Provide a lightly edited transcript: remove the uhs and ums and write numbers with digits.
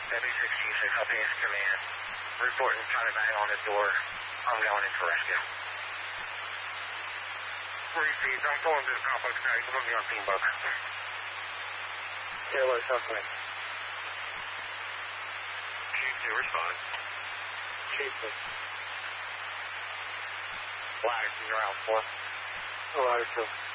W66, LPS Command. Reporting trying to bang on the door. I'm going in for rescue. 3 I'm going to the complex now. You can put me on team bug. Yeah, what's happening? Q2, respond. Q2. Ladder 2, you're out 4. Ladder 2.